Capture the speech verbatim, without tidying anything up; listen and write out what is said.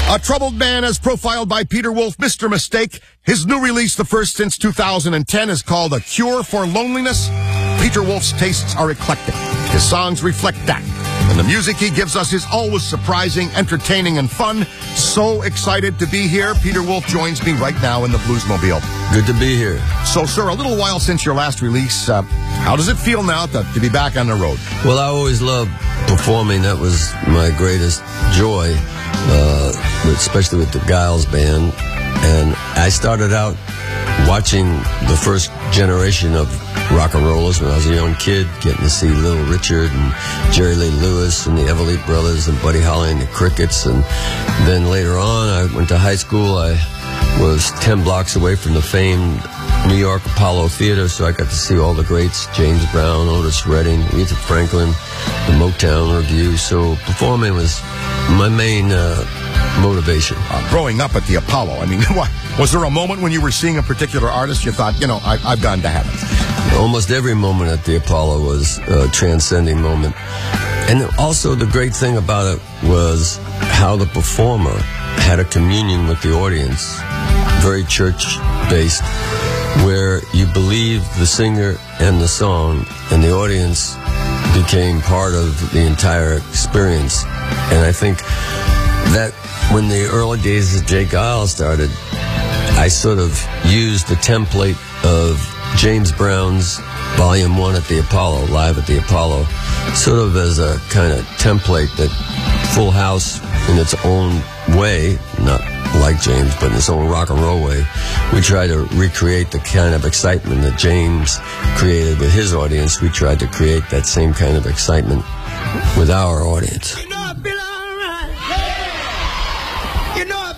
A troubled man as profiled by Peter Wolf, Mister Mistake. His new release, the first since two thousand ten, is called A Cure for Loneliness. Peter Wolf's tastes are eclectic. His songs reflect that. And the music he gives us is always surprising, entertaining, and fun. So excited to be here. Peter Wolf joins me right now in the Bluesmobile. Good to be here. So, sir, a little while since your last release. Uh, how does it feel now to, to be back on the road? Well, I always loved performing. That was my greatest joy, uh, especially with the Giles Band. And I started out watching the first generation of rock and rollers when I was a young kid, getting to see Little Richard and Jerry Lee Lewis and the Everly Brothers and Buddy Holly and the Crickets. And then later on, I went to high school. I was ten blocks away from the famed New York Apollo Theater, so I got to see all the greats, James Brown, Otis Redding, Aretha Franklin, the Motown Revue. So performing was my main uh, motivation. Uh, growing up at the Apollo, I mean, what, was there a moment when you were seeing a particular artist you thought, you know, I, I've gone to heaven? Almost every moment at the Apollo was a transcending moment. And also the great thing about it was how the performer had a communion with the audience, very church-based, where you believed the singer and the song, and the audience became part of the entire experience. And I think that when the early days of J. Giles started, I sort of used the template of James Brown's Volume one at the Apollo, live at the Apollo, sort of as a kind of template that Full House, in its own way, not like James, but in its own rock and roll way, we try to recreate the kind of excitement that James created with his audience. We tried to create that same kind of excitement with our audience. You know I feel all right. You know I